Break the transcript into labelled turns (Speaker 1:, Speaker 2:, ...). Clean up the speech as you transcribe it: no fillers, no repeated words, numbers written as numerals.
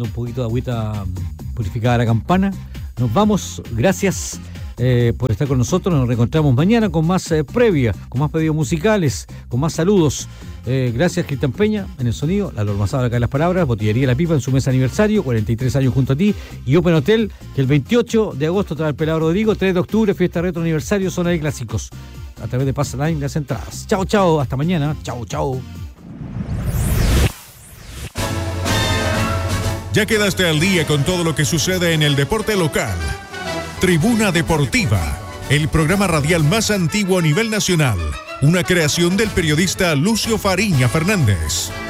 Speaker 1: un poquito de agüita purificada a la campana. Nos vamos, gracias por estar con nosotros. Nos reencontramos mañana con más previa, con más pedidos musicales, con más saludos. Gracias, Cristian Peña en el sonido, la Lormazada acá en las palabras, Botillería La Pipa en su mesa aniversario, 43 años junto a ti, y Open Hotel, que el 28 de agosto trae el Pelado Rodrigo, 3 de octubre, fiesta retro aniversario, zona de clásicos, a través de Passaline las entradas. Chao, chao, hasta mañana, chao, chao.
Speaker 2: Ya quedaste al día con todo lo que sucede en el deporte local. Tribuna Deportiva, el programa radial más antiguo a nivel nacional. Una creación del periodista Lucio Fariña Fernández.